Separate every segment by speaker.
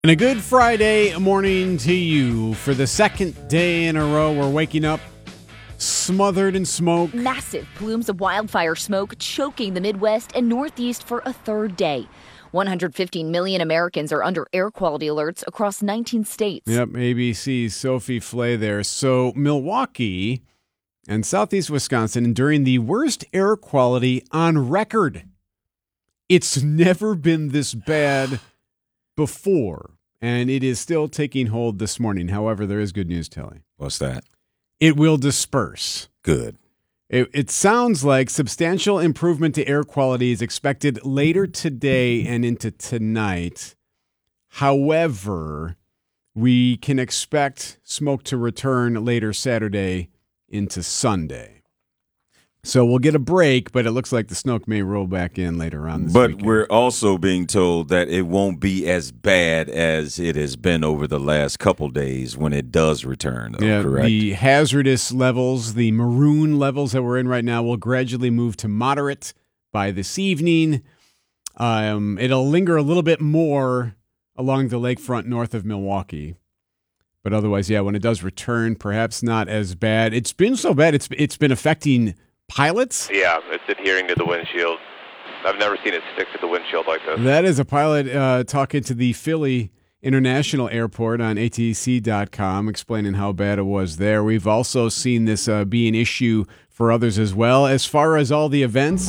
Speaker 1: And a good Friday morning to you. For the second day in a row, we're waking up smothered in smoke.
Speaker 2: Massive plumes of wildfire smoke choking the Midwest and Northeast for a third day. 115 million Americans are under air quality alerts across 19 states.
Speaker 1: Yep, ABC's Sophie Flay there. So Milwaukee and southeast Wisconsin enduring the worst air quality on record. It's never been this bad before, and it is still taking hold this morning. However, there is good news, Telly.
Speaker 3: What's that?
Speaker 1: It will disperse.
Speaker 3: Good.
Speaker 1: It sounds like substantial improvement to air quality is expected later today and into tonight. However, we can expect smoke to return later Saturday into Sunday. So we'll get a break, but it looks like the smoke may roll back in later on this weekend.
Speaker 3: But we're also being told that it won't be as bad as it has been over the last couple days when it does return, though,
Speaker 1: yeah,
Speaker 3: correct?
Speaker 1: The hazardous levels, the maroon levels that we're in right now, will gradually move to moderate by this evening. It'll linger a little bit more along the lakefront north of Milwaukee. But otherwise, yeah, when it does return, perhaps not as bad. It's been so bad, it's been affecting pilots?
Speaker 4: Yeah, it's adhering to the windshield. I've never seen it stick to the windshield like this.
Speaker 1: That is a pilot talking to the Philly International Airport on ATC.com, explaining how bad it was there. We've also seen this be an issue for others as well. As far as all the events,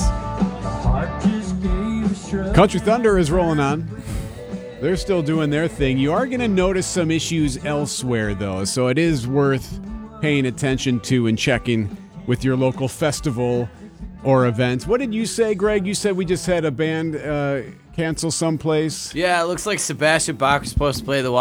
Speaker 1: Country Thunder is rolling on. They're still doing their thing. You are going to notice some issues elsewhere, though, so it is worth paying attention to and checking with your local festival or event. What did you say, Greg? You said we just had a band cancel someplace.
Speaker 5: Yeah, it looks like Sebastian Bach was supposed to play the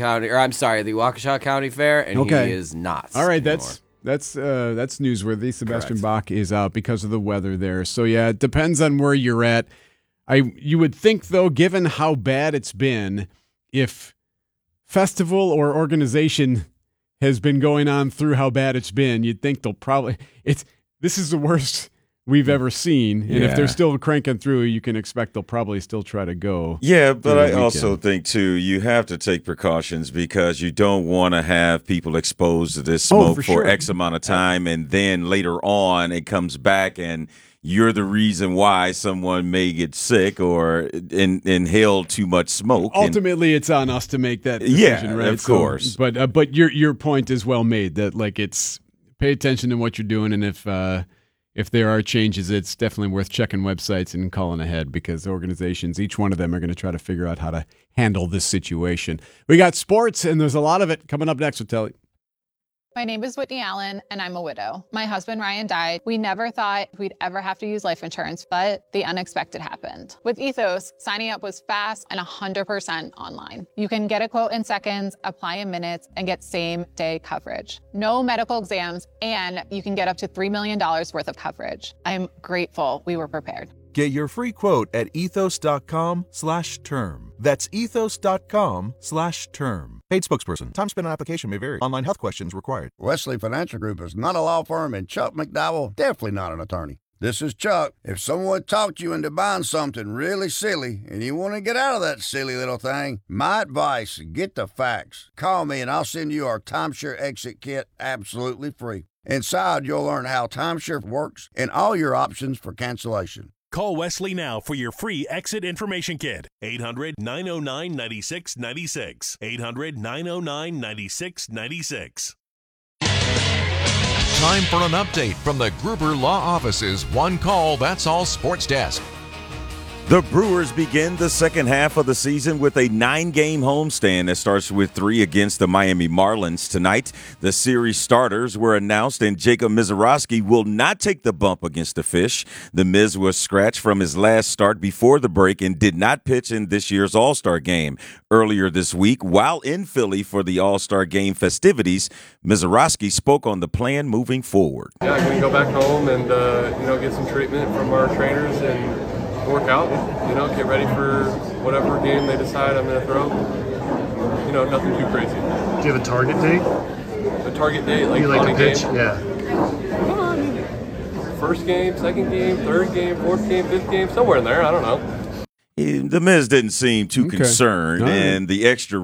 Speaker 5: the Waukesha County Fair, and he is not.
Speaker 1: All right,
Speaker 5: anymore.
Speaker 1: that's newsworthy. Sebastian
Speaker 5: Correct.
Speaker 1: Bach is out because of the weather there. So yeah, it depends on where you're at. You would think, though, given how bad it's been, if festival or organization has been going on through how bad it's been, you'd think they'll probably this is the worst we've ever seen. And if they're still cranking through, you can expect they'll probably still try to go.
Speaker 3: Yeah, but I also think, too, you have to take precautions because you don't want to have people exposed to this smoke for X amount of time, and then later on it comes back and you're the reason why someone may get sick or inhale too much smoke.
Speaker 1: Ultimately, it's on us to make that decision, right?
Speaker 3: Of course.
Speaker 1: But your point is well made that it's pay attention to what you're doing, and if there are changes, it's definitely worth checking websites and calling ahead because organizations, each one of them, are going to try to figure out how to handle this situation. We got sports, and there's a lot of it coming up next with Telly.
Speaker 6: My name is Whitney Allen, and I'm a widow. My husband, Ryan, died. We never thought we'd ever have to use life insurance, but the unexpected happened. With Ethos, signing up was fast and 100% online. You can get a quote in seconds, apply in minutes, and get same-day coverage. No medical exams, and you can get up to $3 million worth of coverage. I'm grateful we were prepared.
Speaker 7: Get your free quote at ethos.com/term. That's ethos.com/term. Paid spokesperson. Time spent on application may vary. Online health questions required.
Speaker 8: Wesley Financial Group is not a law firm, and Chuck McDowell definitely not an attorney. This is Chuck. If someone talked you into buying something really silly and you want to get out of that silly little thing, my advice, get the facts. Call me and I'll send you our timeshare exit kit absolutely free. Inside, you'll learn how timeshare works and all your options for cancellation.
Speaker 9: Call Wesley now for your free exit information kit. 800-909-9696. 800-909-9696.
Speaker 10: Time for an update from the Gruber Law Office's One Call, That's All Sports Desk.
Speaker 3: The Brewers begin the second half of the season with a 9-game homestand that starts with 3 against the Miami Marlins tonight. The series starters were announced, and Jacob Misiorowski will not take the bump against the Fish. The Miz was scratched from his last start before the break and did not pitch in this year's All-Star Game. Earlier this week, while in Philly for the All-Star Game festivities, Misiorowski spoke on the plan moving forward.
Speaker 11: Yeah, I'm going to go back home and get some treatment from our trainers and work out, get ready for whatever game they decide I'm going to throw. Nothing too crazy.
Speaker 12: Do you have a target date?
Speaker 11: A target date, like
Speaker 12: on a pitch?
Speaker 11: game?
Speaker 12: Yeah.
Speaker 11: First game, second game, third game, fourth game, fifth game, somewhere in there. I don't know.
Speaker 3: The Miz didn't seem too concerned, and the extra